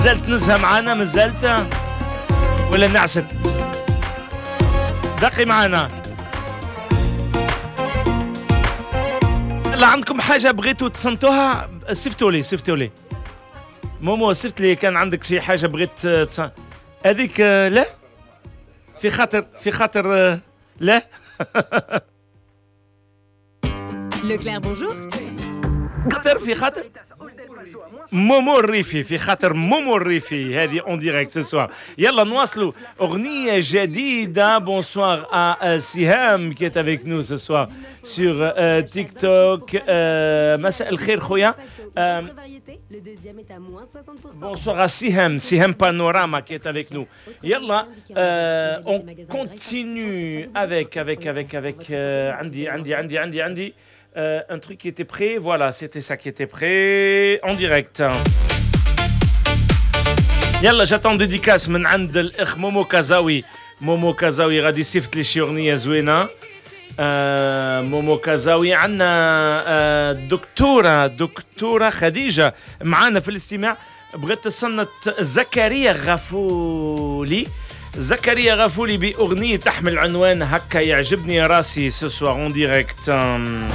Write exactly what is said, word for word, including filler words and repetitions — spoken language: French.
مازالت نزهة معانا مازالت ولا نعست؟ بقي معانا. لا عندكم حاجة بغيتوا تصنتوها صيفطوا لي صيفطوا لي. مومو صيفط لي كان عندك شي حاجة بغيت تصن... هذيك لا في خاطر في خاطر لا. Leclerc, bonjour. خاطر في خاطر مومو الريفي في خاطر مومو الريفي هذه اون ديريكت سو سوار. يلا نواصلوا اغنيه جديده. بونسوار ا سهام qui est avec nous ce soir sur euh, TikTok. euh, مساء الخير خويا. euh, bonsoir à Siham Siham Panorama qui est avec nous. يلا euh, on continue avec avec avec avec euh, عندي عندي عندي عندي عندي Euh, un truc qui était prêt, voilà, c'était ça qui était prêt en direct. يلا j'attends dédicace من عند الأخ مومو كازاوي. مومو كازاوي غادي يصيفط لي شي أغنية زوينة. آه مومو كازاوي عندنا آه دكتورة دكتورة خديجة معانا في الاستماع. بغيت تصنت زكريا غفولي زكريا غفولي بأغنية تحمل عنوان هكا يعجبني راسي ce soir en direct.